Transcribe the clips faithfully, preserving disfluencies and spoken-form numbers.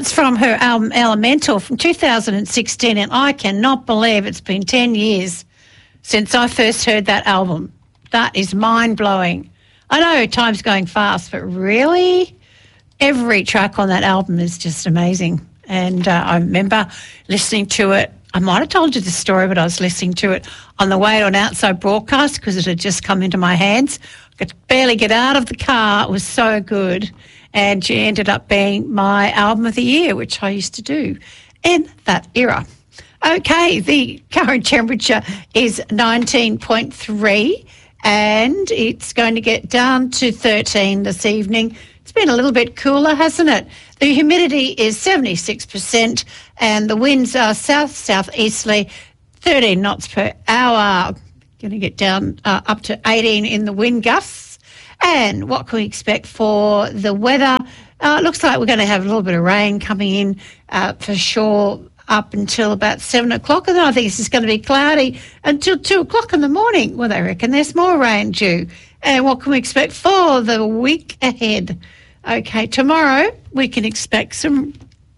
That's from her album Elemental from two thousand sixteen, and I cannot believe it's been ten years since I first heard that album. That is mind-blowing. I know time's going fast, but really, every track on that album is just amazing. And uh, I remember listening to it. I might have told you the story, but I was listening to it on the way to an outside broadcast because it had just come into my hands. I could barely get out of the car. It was so good. And it ended up being my album of the year, which I used to do in that era. Okay, the current temperature is nineteen point three and it's going to get down to thirteen this evening. It's been a little bit cooler, hasn't it? The humidity is seventy-six percent and the winds are south-southeasterly, thirteen knots per hour. Going to get down uh, up to eighteen in the wind gusts. And what can we expect for the weather? Uh, it looks like we're going to have a little bit of rain coming in uh, for sure up until about seven o'clock. And then I think it's just going to be cloudy until two o'clock in the morning. Well, they reckon there's more rain due. And what can we expect for the week ahead? Okay, tomorrow we can expect some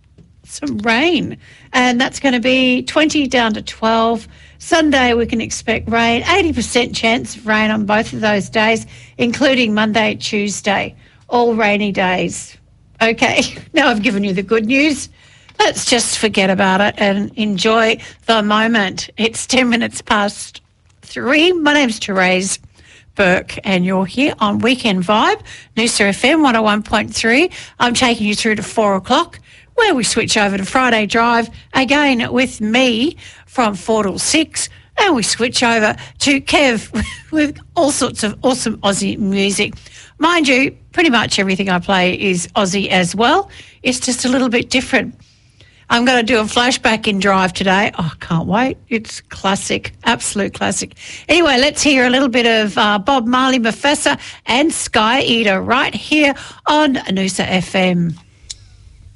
some rain, and that's going to be twenty down to twelve. Sunday we can expect rain, eighty percent chance of rain on both of those days, including Monday, Tuesday, all rainy days. Okay, now I've given you the good news. Let's just forget about it and enjoy the moment. It's ten minutes past three. My name's Therese Burke and you're here on Weekend Vibe, Noosa F M one oh one point three. I'm taking you through to four o'clock where we switch over to Friday Drive again with me from four till six, and we switch over to Kev with all sorts of awesome Aussie music. Mind you, pretty much everything I play is Aussie as well. It's just a little bit different. I'm going to do a flashback in Drive today. Oh, I can't wait. It's classic, absolute classic. Anyway, let's hear a little bit of uh, Bob Marley, Mufasa and Sky Eater right here on Noosa F M.